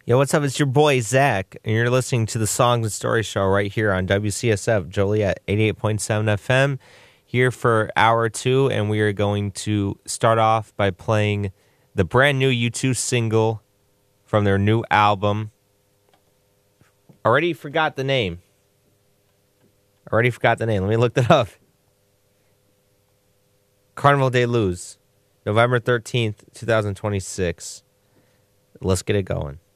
Yo, what's up? It's your boy, Zach, and you're listening to the Songs and Stories Show right here on WCSF Joliet 88.7 FM, here for hour two, and we are going to start off by playing the brand new U2 single from their new album. Already forgot the name. Let me look that up. Carnival des Luz, November 13th, 2026. Let's get it going.